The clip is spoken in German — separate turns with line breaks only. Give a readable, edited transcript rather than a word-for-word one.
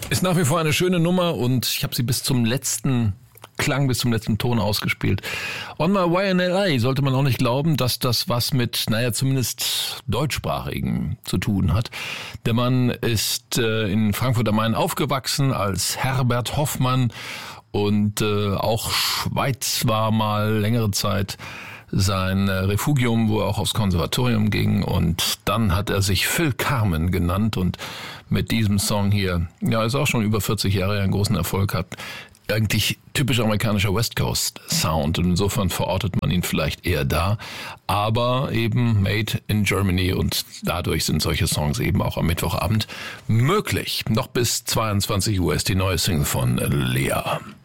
Ist nach wie vor eine schöne Nummer und ich habe sie bis zum letzten Ton ausgespielt. On My Way in L.A. sollte man auch nicht glauben, dass das was mit, zumindest deutschsprachigen zu tun hat. Der Mann ist in Frankfurt am Main aufgewachsen als Herbert Hoffmann und auch Schweiz war mal längere Zeit sein Refugium, wo er auch aufs Konservatorium ging, und dann hat er sich Phil Carmen genannt und mit diesem Song hier, ist auch schon über 40 Jahre einen großen Erfolg hat. Eigentlich typisch amerikanischer West Coast Sound und insofern verortet man ihn vielleicht eher da, aber eben made in Germany und dadurch sind solche Songs eben auch am Mittwochabend möglich. Noch bis 22 Uhr ist die neue Single von Lea.